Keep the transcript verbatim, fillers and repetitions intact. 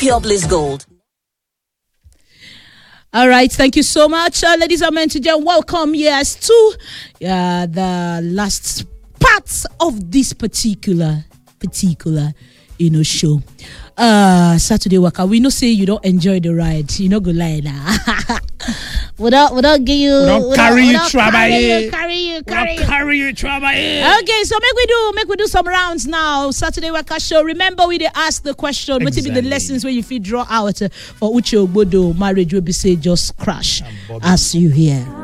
Pure Bliss Gold. All right, thank you so much, uh, ladies and gentlemen. Welcome, yes, to uh, the last part of this particular, particular, you know, show. Uh, Saturday Waka. We know say you don't enjoy the ride. You know, go lie now. Without, without give you, without, without carry you, trouble, carry you, carry you, carry you, carry you, trouble. Okay, so make we do, make we do some rounds now. Saturday Waka show. Remember, we dey ask the question. Exactly. What will be the lessons where you feel draw out uh, for Uche Ogbodo marriage will be say just crash as you hear.